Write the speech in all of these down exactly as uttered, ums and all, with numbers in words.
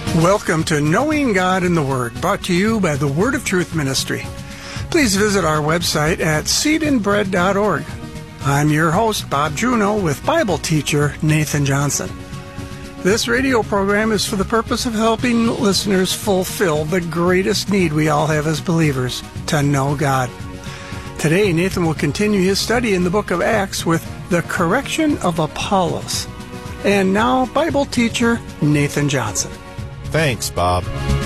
Welcome to Knowing God in the Word, brought to you by the Word of Truth Ministry. Please visit our website at seed and bread dot org. I'm your host, Bob Juneau, with Bible teacher Nathan Johnson. This radio program is for the purpose of helping listeners fulfill the greatest need we all have as believers, to know God. Today, Nathan will continue his study in the book of Acts with the correction of Apollos. And now, Bible teacher Nathan Johnson. Thanks, Bob.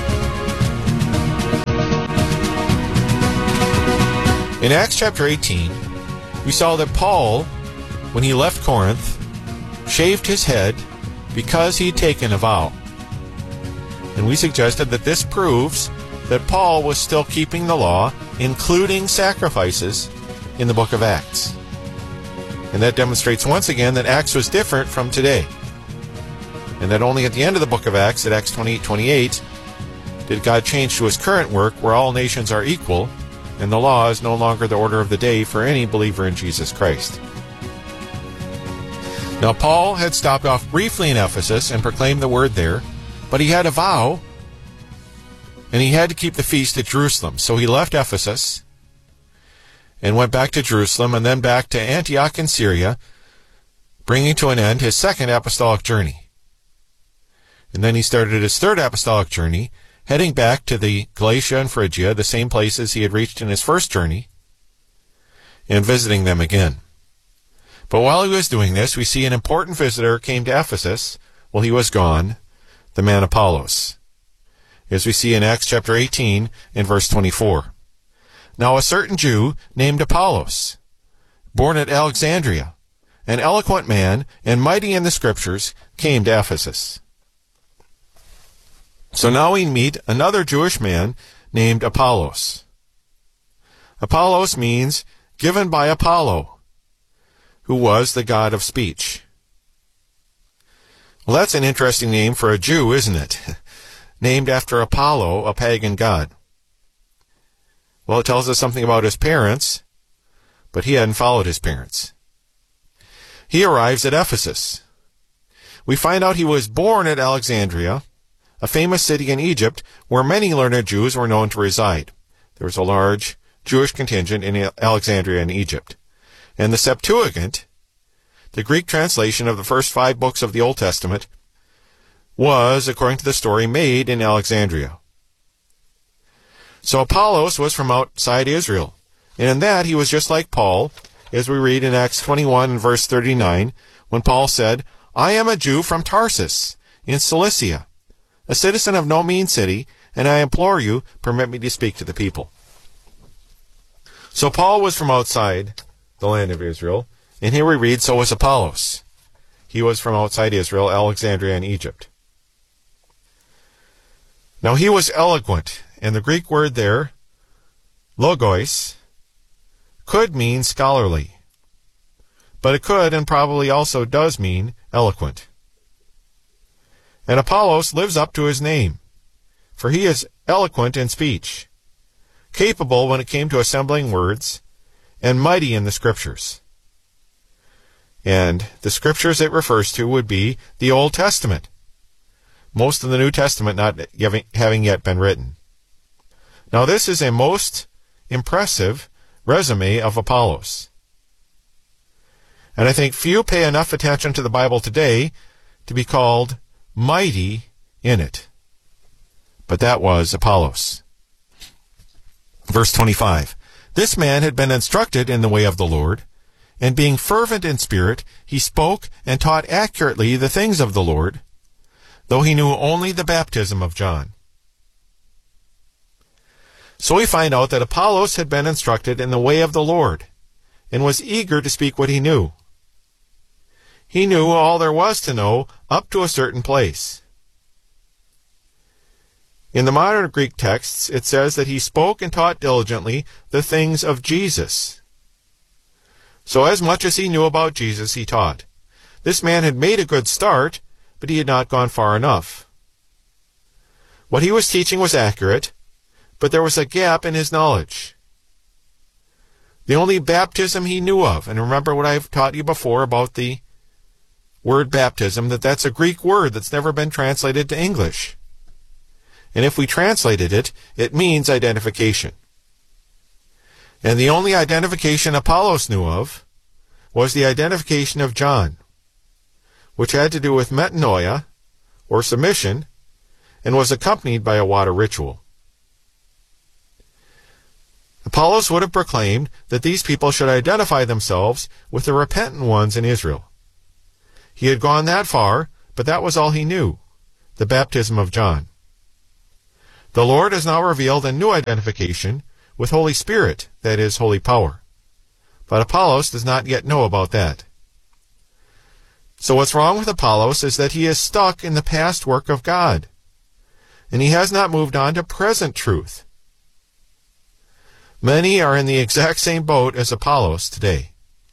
In Acts chapter eighteen, we saw that Paul, when he left Corinth, shaved his head because he had taken a vow. And we suggested that this proves that Paul was still keeping the law, including sacrifices, in the book of Acts. And that demonstrates once again that Acts was different from today. And that only at the end of the book of Acts, at Acts twenty-eight twenty-eight, did God change to his current work where all nations are equal, and the law is no longer the order of the day for any believer in Jesus Christ. Now, Paul had stopped off briefly in Ephesus and proclaimed the word there, but he had a vow, and he had to keep the feast at Jerusalem. So he left Ephesus and went back to Jerusalem and then back to Antioch in Syria, bringing to an end his second apostolic journey. And then he started his third apostolic journey, heading back to the Galatia and Phrygia, the same places he had reached in his first journey, and visiting them again. But while he was doing this, we see an important visitor came to Ephesus while he was gone, the man Apollos, as we see in Acts chapter eighteen and verse twenty-four. Now a certain Jew named Apollos, born at Alexandria, an eloquent man and mighty in the Scriptures, came to Ephesus. So now we meet another Jewish man named Apollos. Apollos means given by Apollo, who was the god of speech. Well, that's an interesting name for a Jew, isn't it? Named after Apollo, a pagan god. Well, it tells us something about his parents, but he hadn't followed his parents. He arrives at Ephesus. We find out he was born at Alexandria, a famous city in Egypt where many learned Jews were known to reside. There was a large Jewish contingent in Alexandria in Egypt. And the Septuagint, the Greek translation of the first five books of the Old Testament, was, according to the story, made in Alexandria. So Apollos was from outside Israel, and in that he was just like Paul, as we read in Acts twenty-one and verse thirty-nine, when Paul said, "I am a Jew from Tarsus in Cilicia, a citizen of no mean city, and I implore you, permit me to speak to the people." So Paul was from outside the land of Israel, and here we read, so was Apollos. He was from outside Israel, Alexandria, and Egypt. Now he was eloquent, and the Greek word there, logos, could mean scholarly, but it could and probably also does mean eloquent. And Apollos lives up to his name, for he is eloquent in speech, capable when it came to assembling words, and mighty in the Scriptures. And the Scriptures it refers to would be the Old Testament, most of the New Testament not having yet been written. Now this is a most impressive resume of Apollos. And I think few pay enough attention to the Bible today to be called mighty in it. But that was Apollos. Verse twenty-five. This man had been instructed in the way of the Lord, and being fervent in spirit, he spoke and taught accurately the things of the Lord, though he knew only the baptism of John. So we find out that Apollos had been instructed in the way of the Lord, and was eager to speak what he knew. He knew all there was to know up to a certain place. In the modern Greek texts, it says that he spoke and taught diligently the things of Jesus. So as much as he knew about Jesus, he taught. This man had made a good start, but he had not gone far enough. What he was teaching was accurate, but there was a gap in his knowledge. The only baptism he knew of, and remember what I've taught you before about the word baptism, that that's a Greek word that's never been translated to English. And if we translated it, it means identification. And the only identification Apollos knew of was the identification of John, which had to do with metanoia, or submission, and was accompanied by a water ritual. Apollos would have proclaimed that these people should identify themselves with the repentant ones in Israel. He had gone that far, but that was all he knew, the baptism of John. The Lord has now revealed a new identification with Holy Spirit, that is, holy power. But Apollos does not yet know about that. So what's wrong with Apollos is that he is stuck in the past work of God, and he has not moved on to present truth. Many are in the exact same boat as Apollos today.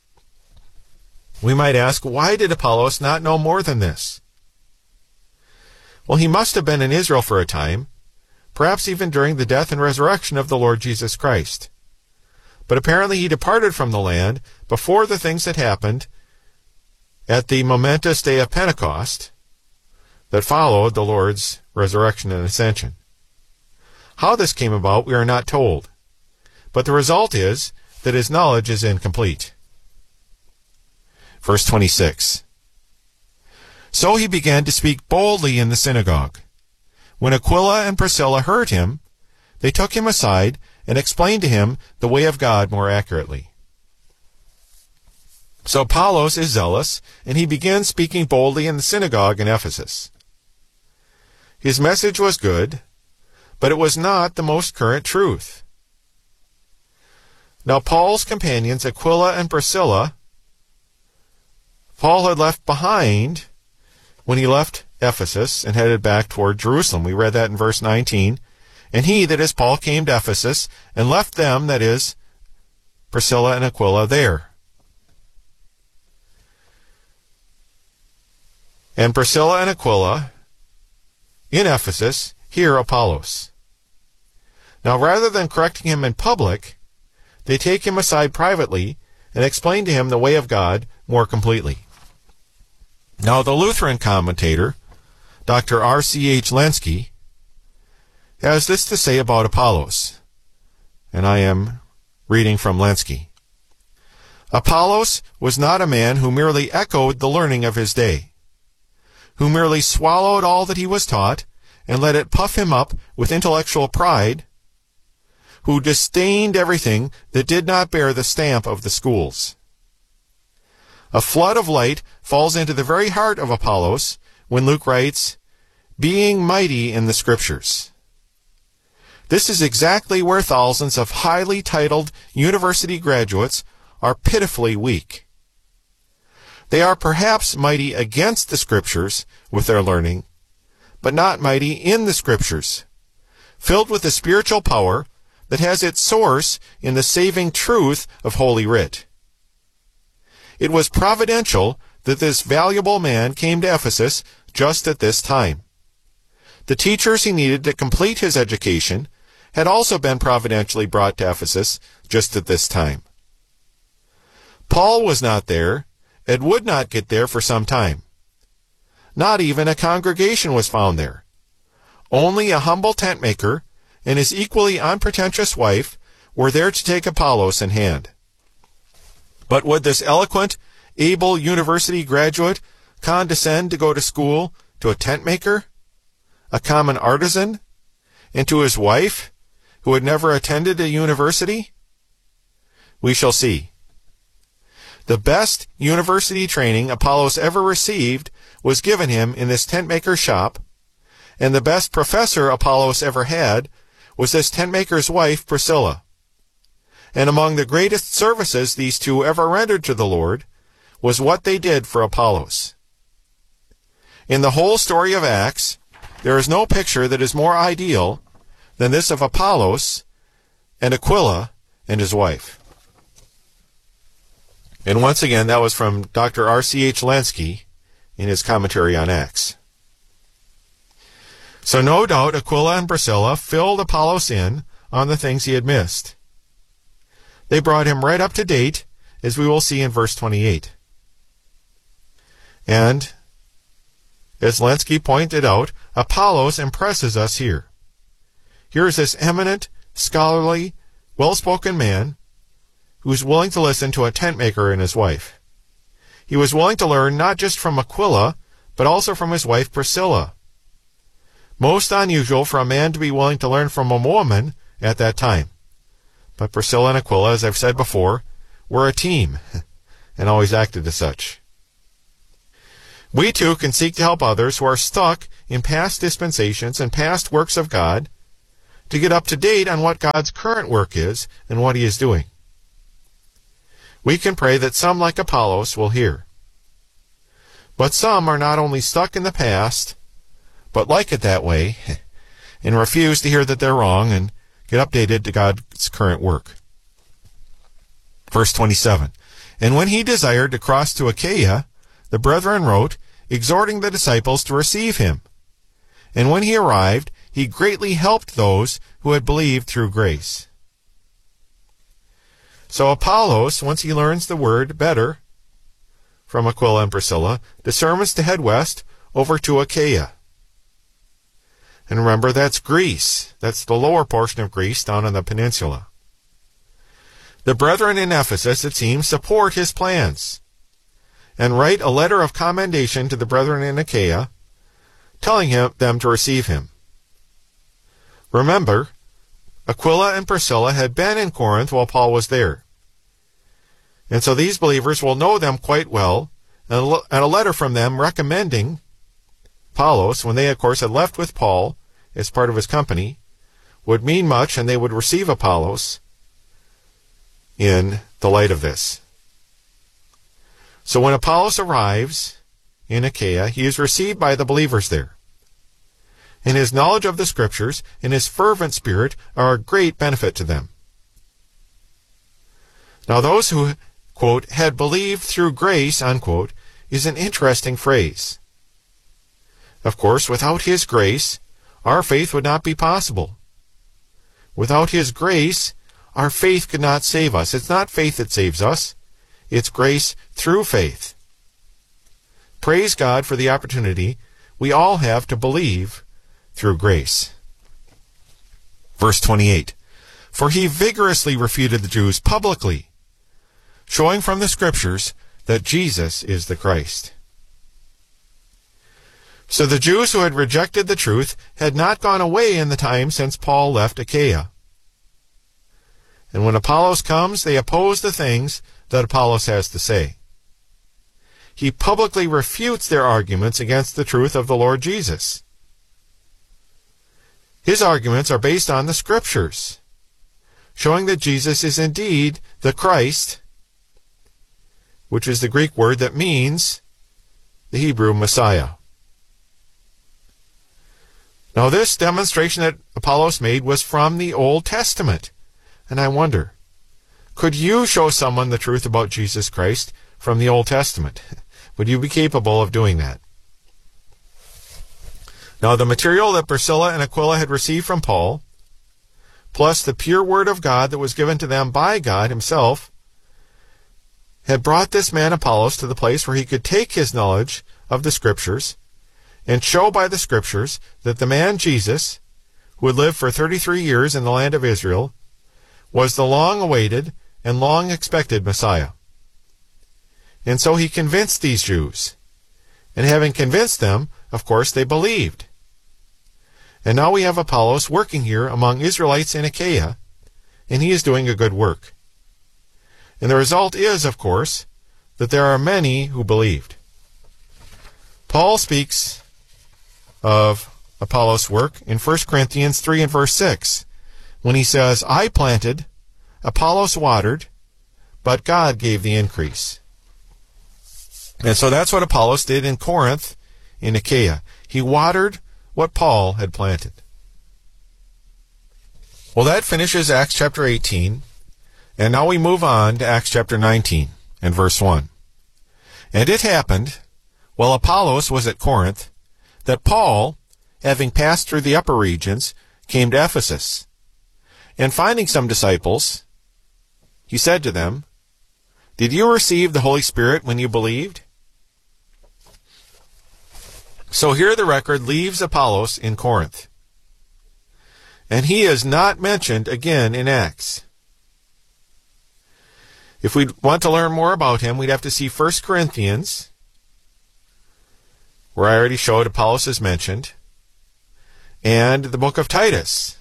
We might ask, why did Apollos not know more than this? Well, he must have been in Israel for a time, perhaps even during the death and resurrection of the Lord Jesus Christ. But apparently he departed from the land before the things that happened at the momentous day of Pentecost that followed the Lord's resurrection and ascension. How this came about, we are not told. But the result is that his knowledge is incomplete. Verse twenty-six. So he began to speak boldly in the synagogue. When Aquila and Priscilla heard him, they took him aside and explained to him the way of God more accurately. So Apollos is zealous, and he begins speaking boldly in the synagogue in Ephesus. His message was good, but it was not the most current truth. Now Paul's companions, Aquila and Priscilla, Paul had left behind when he left Ephesus and headed back toward Jerusalem. We read that in verse nineteen. And he, that is Paul, came to Ephesus and left them, that is Priscilla and Aquila, there. And Priscilla and Aquila in Ephesus hear Apollos. Now rather than correcting him in public, they take him aside privately and explain to him the way of God more completely. Now the Lutheran commentator, Doctor R C H Lenski, has this to say about Apollos, and I am reading from Lenski. Apollos was not a man who merely echoed the learning of his day, who merely swallowed all that he was taught and let it puff him up with intellectual pride, who disdained everything that did not bear the stamp of the schools. A flood of light falls into the very heart of Apollos when Luke writes, being mighty in the Scriptures. This is exactly where thousands of highly titled university graduates are pitifully weak. They are perhaps mighty against the Scriptures with their learning, but not mighty in the Scriptures, filled with the spiritual power that has its source in the saving truth of Holy Writ. It was providential that this valuable man came to Ephesus just at this time. The teachers he needed to complete his education had also been providentially brought to Ephesus just at this time. Paul was not there, and would not get there for some time. Not even a congregation was found there. Only a humble tent maker and his equally unpretentious wife were there to take Apollos in hand. But would this eloquent, able university graduate condescend to go to school to a tent maker, a common artisan, and to his wife, who had never attended a university? We shall see. The best university training Apollos ever received was given him in this tent maker's shop, and the best professor Apollos ever had was this tent maker's wife, Priscilla. And among the greatest services these two ever rendered to the Lord was what they did for Apollos. In the whole story of Acts, there is no picture that is more ideal than this of Apollos and Aquila and his wife. And once again, that was from Doctor R C H Lenski in his commentary on Acts. So no doubt Aquila and Priscilla filled Apollos in on the things he had missed. They brought him right up to date, as we will see in verse twenty-eight. And, as Lenski pointed out, Apollos impresses us here. here is this eminent, scholarly, well-spoken man who was willing to listen to a tent maker and his wife. He was willing to learn not just from Aquila, but also from his wife Priscilla. Most unusual for a man to be willing to learn from a woman at that time. But Priscilla and Aquila, as I've said before, were a team and always acted as such. We too can seek to help others who are stuck in past dispensations and past works of God to get up to date on what God's current work is and what He is doing. We can pray that some, like Apollos, will hear. But some are not only stuck in the past, but like it that way, and refuse to hear that they're wrong and get updated to God's current work. Verse twenty-seven, and when he desired to cross to Achaia, the brethren wrote, exhorting the disciples to receive him. And when he arrived, he greatly helped those who had believed through grace. So Apollos, once he learns the word better from Aquila and Priscilla, determines to head west over to Achaia. And remember, that's Greece. That's the lower portion of Greece down on the peninsula. The brethren in Ephesus, it seems, support his plans and write a letter of commendation to the brethren in Achaia, telling him, them to receive him. Remember, Aquila and Priscilla had been in Corinth while Paul was there. And so these believers will know them quite well, and a letter from them recommending Apollos, when they, of course, had left with Paul as part of his company, would mean much, and they would receive Apollos in the light of this. So when Apollos arrives in Achaia, he is received by the believers there. And his knowledge of the Scriptures and his fervent spirit are a great benefit to them. Now those who, quote, had believed through grace, unquote, is an interesting phrase. Of course, without his grace, our faith would not be possible. Without his grace, our faith could not save us. It's not faith that saves us. It's grace through faith. Praise God for the opportunity we all have to believe through grace. Verse twenty-eight, for he vigorously refuted the Jews publicly, showing from the Scriptures that Jesus is the Christ. So the Jews who had rejected the truth had not gone away in the time since Paul left Achaia. And when Apollos comes, they oppose the things that Apollos has to say. He publicly refutes their arguments against the truth of the Lord Jesus. His arguments are based on the Scriptures, showing that Jesus is indeed the Christ, which is the Greek word that means the Hebrew Messiah. Now this demonstration that Apollos made was from the Old Testament. And I wonder, could you show someone the truth about Jesus Christ from the Old Testament? Would you be capable of doing that? Now the material that Priscilla and Aquila had received from Paul, plus the pure word of God that was given to them by God himself, had brought this man Apollos to the place where he could take his knowledge of the Scriptures and show by the Scriptures that the man Jesus, who had lived for thirty-three years in the land of Israel, was the long-awaited and long-expected Messiah. And so he convinced these Jews. And having convinced them, of course, they believed. And now we have Apollos working here among Israelites in Achaia, and he is doing a good work. And the result is, of course, that there are many who believed. Paul speaks of Apollos' work in First Corinthians three and verse six, when he says, I planted, Apollos watered, but God gave the increase. And so that's what Apollos did in Corinth, in Achaia. He watered what Paul had planted. Well, that finishes Acts chapter eighteen, and now we move on to Acts chapter nineteen and verse one. And it happened, while Apollos was at Corinth, that Paul, having passed through the upper regions, came to Ephesus. And finding some disciples, he said to them, did you receive the Holy Spirit when you believed? So here the record leaves Apollos in Corinth. And he is not mentioned again in Acts. If we want to learn more about him, we'd have to see First Corinthians, where I already showed Apollos is mentioned, and the book of Titus,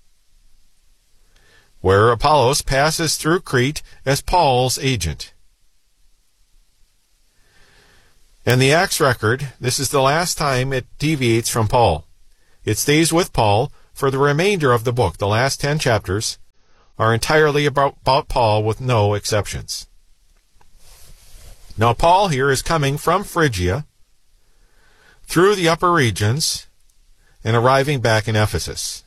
where Apollos passes through Crete as Paul's agent. And the Acts record, this is the last time it deviates from Paul. It stays with Paul for the remainder of the book. The last ten chapters are entirely about, about Paul with no exceptions. Now Paul here is coming from Phrygia through the upper regions and arriving back in Ephesus.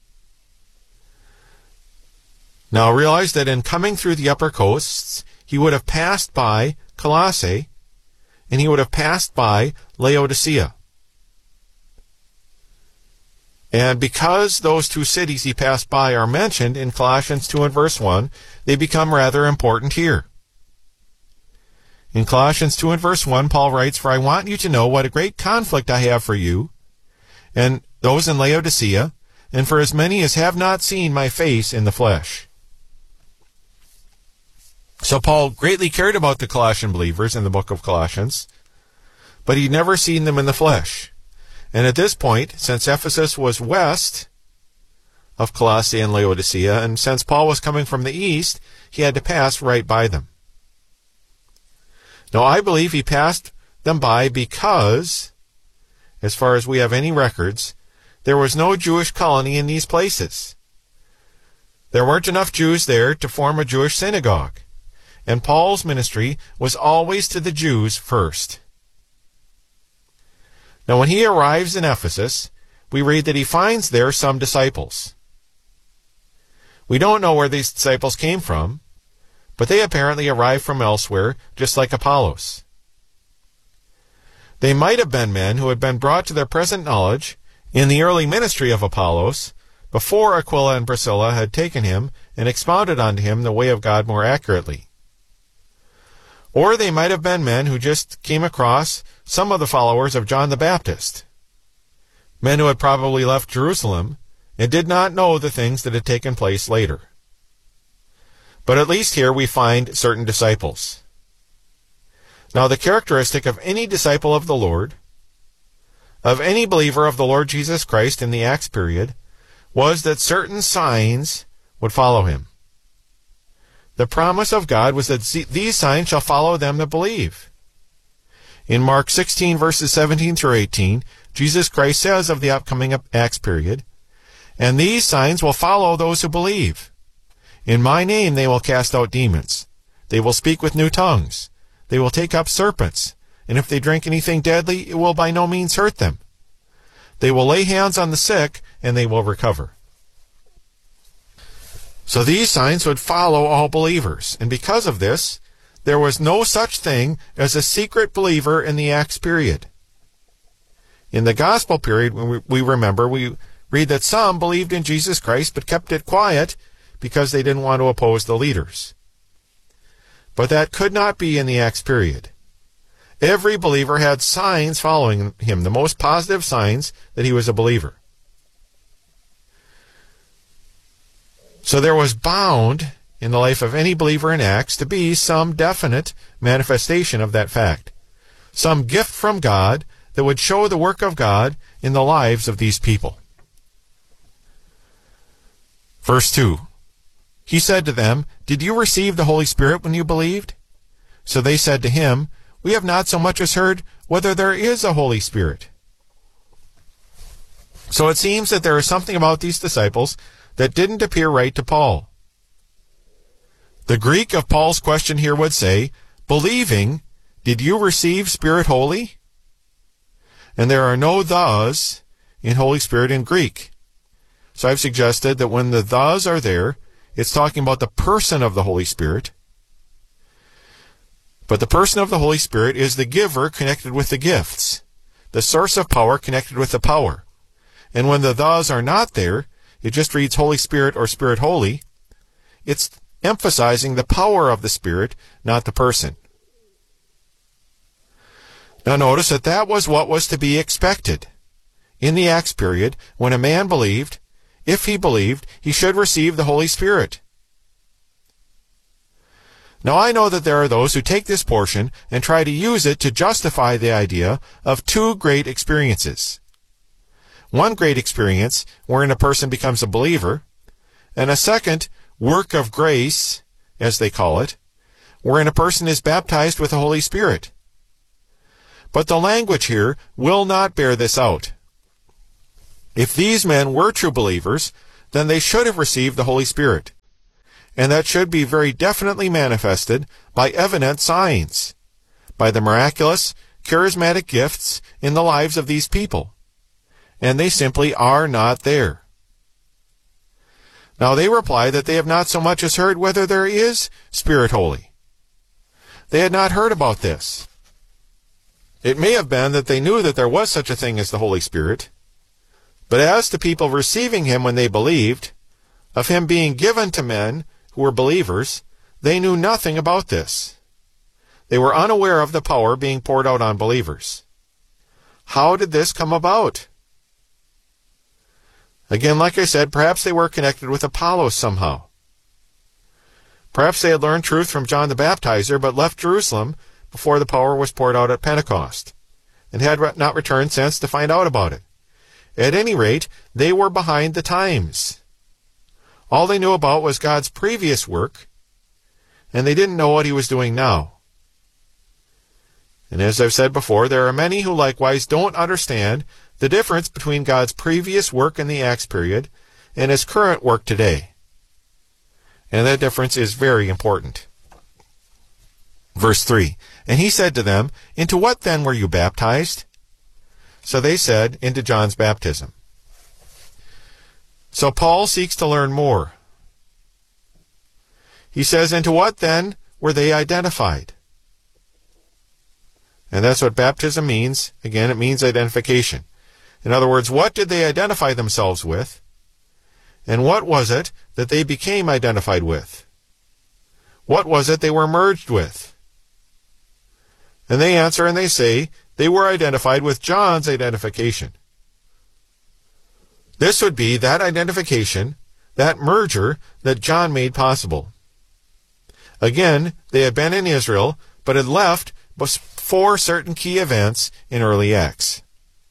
Now realize that in coming through the upper coasts, he would have passed by Colossae, and he would have passed by Laodicea. And because those two cities he passed by are mentioned in Colossians two and verse one, they become rather important here. In Colossians two and verse one, Paul writes, "For I want you to know what a great conflict I have for you, and those in Laodicea, and for as many as have not seen my face in the flesh." So Paul greatly cared about the Colossian believers in the book of Colossians, but he'd never seen them in the flesh. And at this point, since Ephesus was west of Colossae and Laodicea, and since Paul was coming from the east, he had to pass right by them. Now, I believe he passed them by because, as far as we have any records, there was no Jewish colony in these places. There weren't enough Jews there to form a Jewish synagogue, and Paul's ministry was always to the Jews first. Now, when he arrives in Ephesus, we read that he finds there some disciples. We don't know where these disciples came from, but they apparently arrived from elsewhere, just like Apollos. They might have been men who had been brought to their present knowledge in the early ministry of Apollos, before Aquila and Priscilla had taken him and expounded unto him the way of God more accurately. Or they might have been men who just came across some of the followers of John the Baptist, men who had probably left Jerusalem and did not know the things that had taken place later. But at least here we find certain disciples. Now, the characteristic of any disciple of the Lord, of any believer of the Lord Jesus Christ in the Acts period, was that certain signs would follow him. The promise of God was that these signs shall follow them that believe. In Mark sixteen, verses seventeen through eighteen, Jesus Christ says of the upcoming Acts period, "And these signs will follow those who believe. In my name they will cast out demons. They will speak with new tongues. They will take up serpents. And if they drink anything deadly, it will by no means hurt them. They will lay hands on the sick, and they will recover." So these signs would follow all believers. And because of this, there was no such thing as a secret believer in the Acts period. In the Gospel period, when we remember, we read that some believed in Jesus Christ but kept it quiet because they didn't want to oppose the leaders. But that could not be in the Acts period. Every believer had signs following him, the most positive signs that he was a believer. So there was bound in the life of any believer in Acts to be some definite manifestation of that fact, some gift from God that would show the work of God in the lives of these people. Verse two, he said to them, "Did you receive the Holy Spirit when you believed?" So they said to him, "We have not so much as heard whether there is a Holy Spirit." So it seems that there is something about these disciples that didn't appear right to Paul. The Greek of Paul's question here would say, "Believing, did you receive Spirit Holy?" And there are no thes in Holy Spirit in Greek. So I've suggested that when the thes are there, it's talking about the person of the Holy Spirit. But the person of the Holy Spirit is the giver connected with the gifts, the source of power connected with the power. And when the thes are not there, it just reads Holy Spirit or Spirit Holy. It's emphasizing the power of the Spirit, not the person. Now notice that that was what was to be expected. In the Acts period, when a man believed, if he believed, he should receive the Holy Spirit. Now I know that there are those who take this portion and try to use it to justify the idea of two great experiences. One great experience wherein a person becomes a believer, and a second work of grace, as they call it, wherein a person is baptized with the Holy Spirit. But the language here will not bear this out. If these men were true believers, then they should have received the Holy Spirit, and that should be very definitely manifested by evident signs, by the miraculous, charismatic gifts in the lives of these people. And they simply are not there. Now they reply that they have not so much as heard whether there is Spirit Holy. They had not heard about this. It may have been that they knew that there was such a thing as the Holy Spirit, but as to people receiving him when they believed, of him being given to men who were believers, they knew nothing about this. They were unaware of the power being poured out on believers. How did this come about? Again, like I said, perhaps they were connected with Apollos somehow. Perhaps they had learned truth from John the Baptizer, but left Jerusalem before the power was poured out at Pentecost, and had not returned since to find out about it. At any rate, they were behind the times. All they knew about was God's previous work, and they didn't know what he was doing now. And as I've said before, there are many who likewise don't understand the difference between God's previous work in the Acts period and his current work today. And that difference is very important. Verse three, and he said to them, into what then were you baptized? So they said, into John's baptism. So Paul seeks to learn more. He says, into what then were they identified? And that's what baptism means. Again, it means identification. In other words, what did they identify themselves with? And what was it that they became identified with? What was it they were merged with? And they answer and they say they were identified with John's identification. This would be that identification, that merger that John made possible. Again, they had been in Israel, but had left before certain key events in early Acts.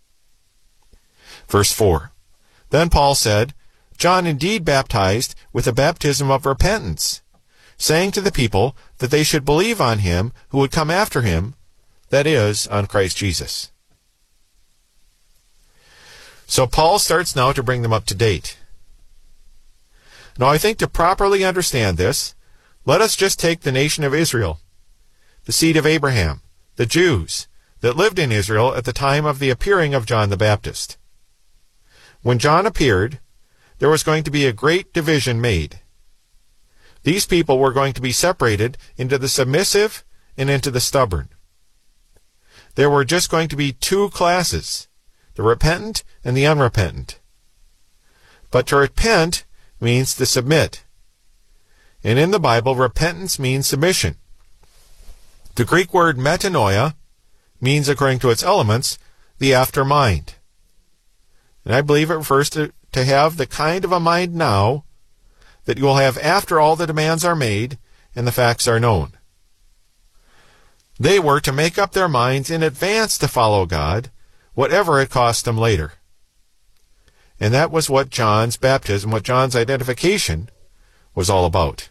Verse four, then Paul said, John indeed baptized with a baptism of repentance, saying to the people that they should believe on him who would come after him, that is, on Christ Jesus. So Paul starts now to bring them up to date. Now I think to properly understand this, let us just take the nation of Israel, the seed of Abraham, the Jews that lived in Israel at the time of the appearing of John the Baptist. When John appeared, there was going to be a great division made. These people were going to be separated into the submissive and into the stubborn. There were just going to be two classes, the repentant and the unrepentant. But to repent means to submit. And in the Bible, repentance means submission. The Greek word metanoia means, according to its elements, the after mind. And I believe it refers to, to have the kind of a mind now that you will have after all the demands are made and the facts are known. They were to make up their minds in advance to follow God, whatever it cost them later. And that was what John's baptism, what John's identification was all about.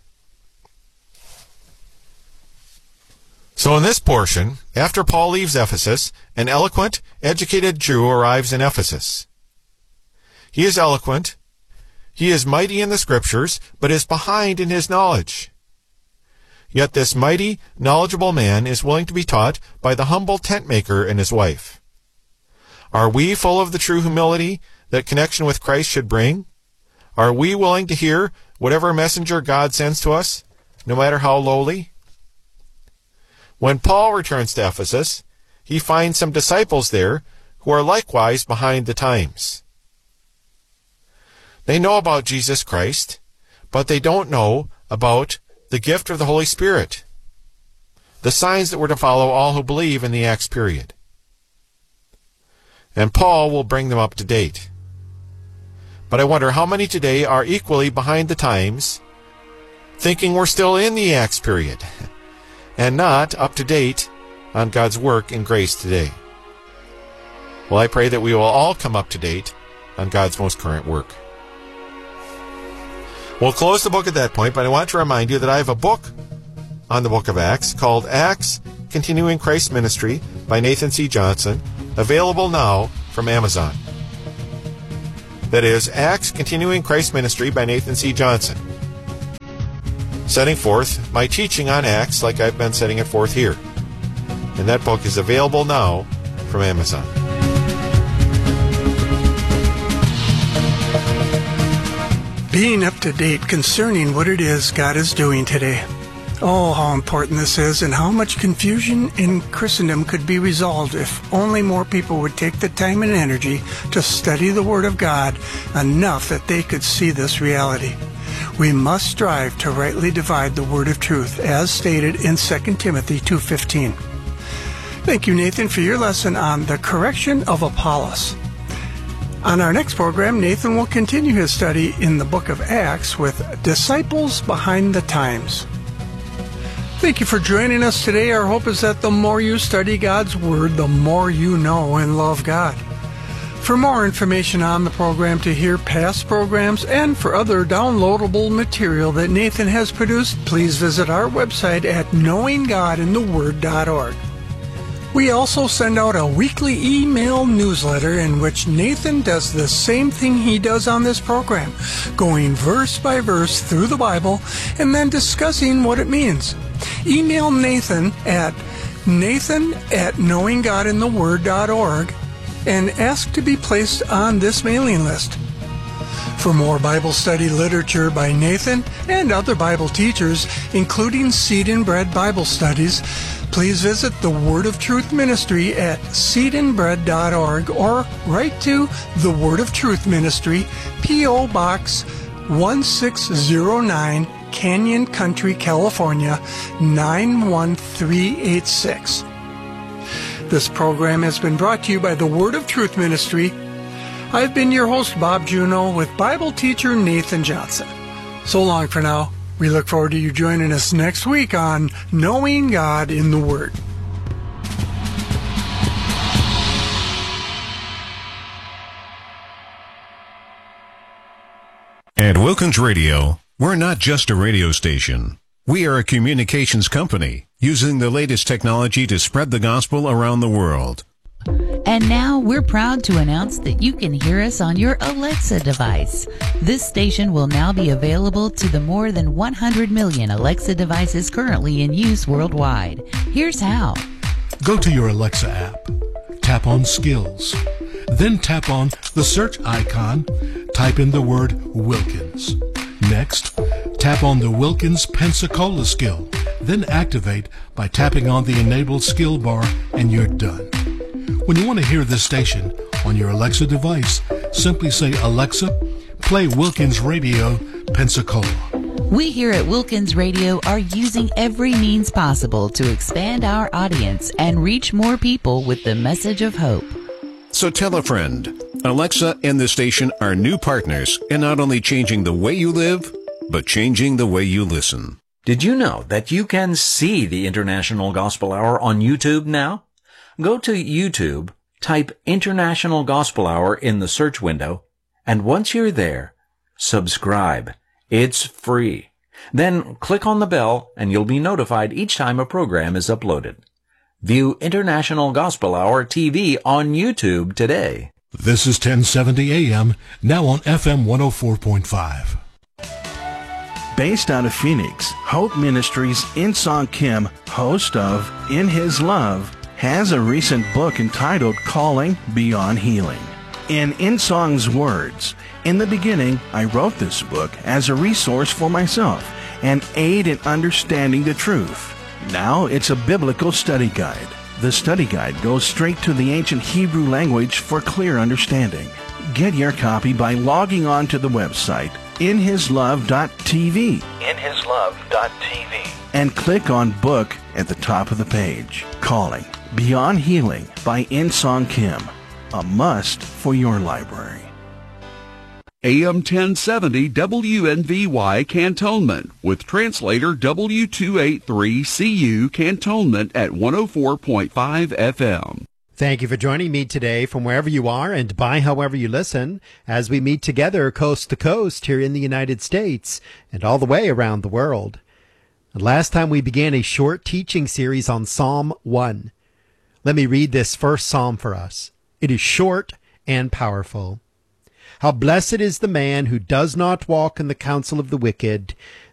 So in this portion, after Paul leaves Ephesus, an eloquent, educated Jew arrives in Ephesus. He is eloquent, he is mighty in the Scriptures, but is behind in his knowledge. Yet this mighty, knowledgeable man is willing to be taught by the humble tent maker and his wife. Are we full of the true humility that connection with Christ should bring? Are we willing to hear whatever messenger God sends to us, no matter how lowly? When Paul returns to Ephesus, he finds some disciples there who are likewise behind the times. They know about Jesus Christ, but they don't know about the gift of the Holy Spirit, the signs that were to follow all who believe in the Acts period. And Paul will bring them up to date. But I wonder how many today are equally behind the times, thinking we're still in the Acts period, and not up to date on God's work and grace today. Well, I pray that we will all come up to date on God's most current work. We'll close the book at that point, but I want to remind you that I have a book on the book of Acts called Acts Continuing Christ Ministry by Nathan C. Johnson, available now from Amazon. That is, Acts Continuing Christ Ministry by Nathan C. Johnson, setting forth my teaching on Acts like I've been setting it forth here. And that book is available now from Amazon. Being up to date concerning what it is God is doing today. Oh, how important this is, and how much confusion in Christendom could be resolved if only more people would take the time and energy to study the Word of God enough that they could see this reality. We must strive to rightly divide the Word of truth, as stated in Second Timothy two fifteen. Thank you, Nathan, for your lesson on the correction of Apollos. On our next program, Nathan will continue his study in the book of Acts with Disciples Behind the Times. Thank you for joining us today. Our hope is that the more you study God's Word, the more you know and love God. For more information on the program, to hear past programs, and for other downloadable material that Nathan has produced, please visit our website at knowing god in the word dot org. We also send out a weekly email newsletter in which Nathan does the same thing he does on this program, going verse by verse through the Bible and then discussing what it means. Email Nathan at nathan at knowing god in the word dot org and ask to be placed on this mailing list. For more Bible study literature by Nathan and other Bible teachers, including Seed and Bread Bible studies, please visit the Word of Truth Ministry at seed and bread dot org or write to the Word of Truth Ministry, P O. Box one six zero nine, Canyon Country, California, nine one three eight six. This program has been brought to you by the Word of Truth Ministry. I've been your host, Bob Juneau, with Bible teacher Nathan Johnson. So long for now. We look forward to you joining us next week on Knowing God in the Word. At Wilkins Radio, we're not just a radio station. We are a communications company using the latest technology to spread the gospel around the world. And now we're proud to announce that you can hear us on your Alexa device. This station will now be available to the more than one hundred million Alexa devices currently in use worldwide. Here's how. Go to your Alexa app, tap on Skills, then tap on the search icon, type in the word Wilkins. Next, tap on the Wilkins Pensacola skill, then activate by tapping on the enabled skill bar, and you're done. When you want to hear this station on your Alexa device, simply say, Alexa, play Wilkins Radio Pensacola. We here at Wilkins Radio are using every means possible to expand our audience and reach more people with the message of hope. So tell a friend. Alexa and the station are new partners in not only changing the way you live, but changing the way you listen. Did you know that you can see the International Gospel Hour on YouTube now? Go to YouTube, type International Gospel Hour in the search window, and once you're there, subscribe. It's free. Then click on the bell and you'll be notified each time a program is uploaded. View International Gospel Hour T V on YouTube today. This is ten seventy A M, now on F M one oh four point five. Based out of Phoenix, Hope Ministries' In-Song Kim, host of In His Love, has a recent book entitled Calling Beyond Healing. In In-Song's words, in the beginning, I wrote this book as a resource for myself and aid in understanding the truth. Now it's a biblical study guide. The study guide goes straight to the ancient Hebrew language for clear understanding. Get your copy by logging on to the website in his love dot t v in his love dot t v and click on Book at the top of the page. Calling Beyond Healing by In-Song Kim, a must for your library. A M ten seventy W N V Y Cantonment, with translator W two eighty-three C U Cantonment at one oh four point five F M. Thank you for joining me today from wherever you are and by however you listen, as we meet together coast to coast here in the United States and all the way around the world. Last time we began a short teaching series on Psalm one. Let me read this first psalm for us. It is short and powerful. How blessed is the man who does not walk in the counsel of the wicked,